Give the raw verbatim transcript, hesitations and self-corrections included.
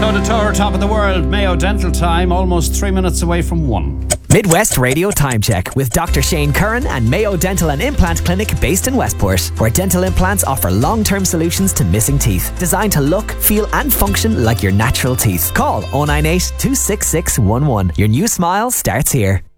Show de Tour, top of the world. Mayo Dental time, almost three minutes away from one. Midwest Radio Time Check with Doctor Shane Curran and Mayo Dental and Implant Clinic based in Westport, where dental implants offer long-term solutions to missing teeth, designed to look, feel and function like your natural teeth. Call oh nine eight, two six six one one. Your new smile starts here.